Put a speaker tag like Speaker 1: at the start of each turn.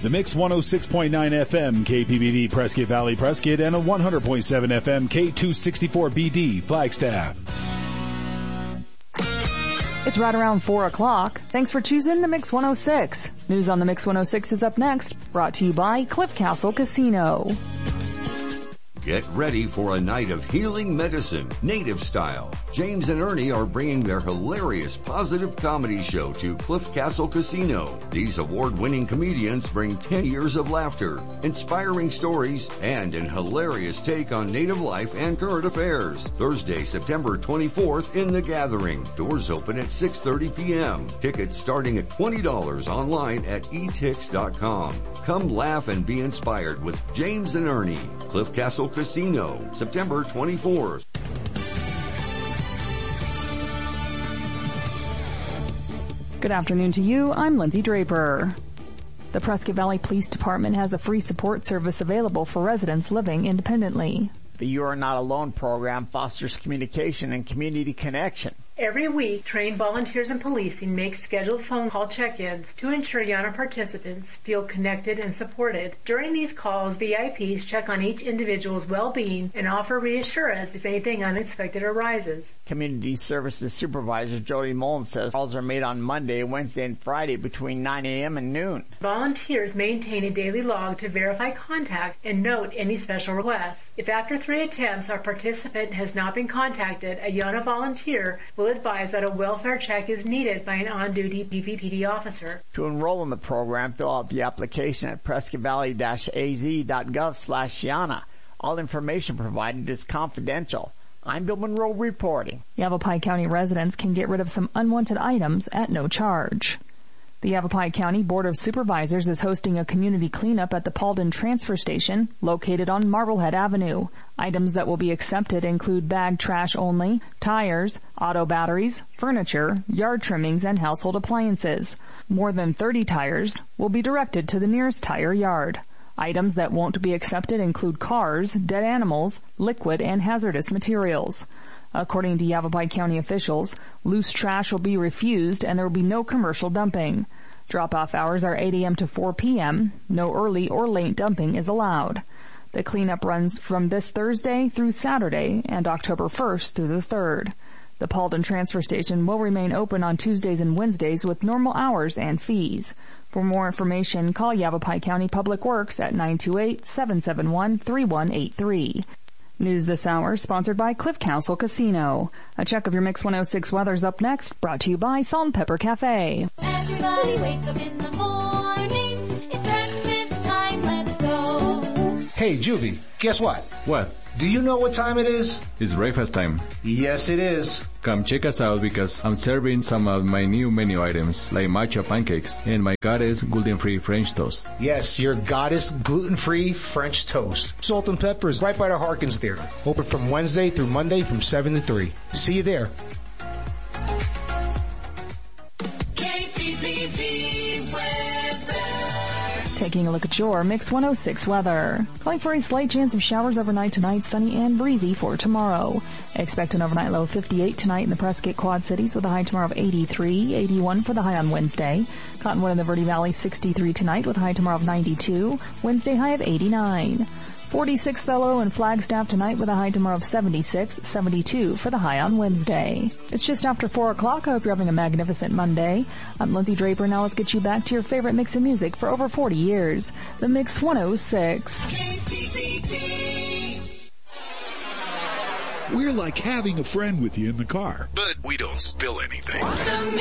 Speaker 1: The Mix 106.9 FM KPBD Prescott Valley Prescott and a 100.7 FM K264BD Flagstaff.
Speaker 2: It's right around 4 o'clock. Thanks for choosing the Mix 106. News on the Mix 106 is up next, brought to you by Cliff Castle Casino.
Speaker 3: Get ready for a night of healing medicine, native style. James and Ernie are bringing their hilarious positive comedy show to Cliff Castle Casino. These award-winning comedians bring 10 years of laughter, inspiring stories, and an hilarious take on native life and current affairs. Thursday, September 24th in The Gathering. Doors open at 6:30 p.m. Tickets starting at $20 online at etix.com. Come laugh and be inspired with James and Ernie. Cliff Castle Casino, September 24th.
Speaker 2: Good afternoon to you. I'm Lindsay Draper. The Prescott Valley Police Department has a free support service available for residents living independently.
Speaker 4: The You Are Not Alone program fosters communication and community connection.
Speaker 5: Every week, trained volunteers in policing make scheduled phone call check-ins to ensure YANA participants feel connected and supported. During these calls, VIPs check on each individual's well-being and offer reassurance if anything unexpected arises.
Speaker 4: Community Services Supervisor Jody Mullen says calls are made on Monday, Wednesday, and Friday between 9 a.m. and noon.
Speaker 5: Volunteers maintain a daily log to verify contact and note any special requests. If after 3 attempts our participant has not been contacted, a YANA volunteer will advise that a welfare check is needed by an on-duty PVPD officer.
Speaker 4: To enroll in the program, fill out the application at prescottvalley-az.gov/YANA. All information provided is confidential. I'm Bill Monroe reporting.
Speaker 2: Yavapai County residents can get rid of some unwanted items at no charge. The Yavapai County Board of Supervisors is hosting a community cleanup at the Paulden Transfer Station, located on Marblehead Avenue. Items that will be accepted include bag trash only, tires, auto batteries, furniture, yard trimmings, and household appliances. More than 30 tires will be directed to the nearest tire yard. Items that won't be accepted include cars, dead animals, liquid, and hazardous materials. According to Yavapai County officials, loose trash will be refused and there will be no commercial dumping. Drop-off hours are 8 a.m. to 4 p.m. No early or late dumping is allowed. The cleanup runs from this Thursday through Saturday and October 1st through the 3rd. The Paulden Transfer Station will remain open on Tuesdays and Wednesdays with normal hours and fees. For more information, call Yavapai County Public Works at 928-771-3183. News this hour sponsored by Cliff Castle Casino. A check of your Mix 106 weather's up next, brought to you by Salt and Pepper Cafe.
Speaker 6: Everybody wake up in the morning. It's breakfast time, let's go.
Speaker 7: Hey, Juvie, guess what?
Speaker 8: What?
Speaker 7: Do you know what time it is?
Speaker 8: It's breakfast time.
Speaker 7: Yes, it is.
Speaker 8: Come check us out because I'm serving some of my new menu items like matcha pancakes and my goddess gluten-free French toast.
Speaker 7: Yes, your goddess gluten-free French toast. Salt and Pepper is right by the Harkins Theater. Open from Wednesday through Monday from 7 to 3. See you there.
Speaker 2: Taking a look at your Mix 106 weather. Calling for a slight chance of showers overnight tonight, sunny and breezy for tomorrow. Expect an overnight low of 58 tonight in the Prescott Quad Cities with a high tomorrow of 83, 81 for the high on Wednesday. Cottonwood and the Verde Valley 63 tonight with a high tomorrow of 92, Wednesday high of 89. 46 the low in Flagstaff tonight with a high tomorrow of 76, 72 for the high on Wednesday. It's just after 4 o'clock. I hope you're having a magnificent Monday. I'm Lindsay Draper. Now let's get you back to your favorite mix of music for over 40 years. The Mix 106.
Speaker 9: We're like having a friend with you in the car, but we don't spill anything.
Speaker 6: The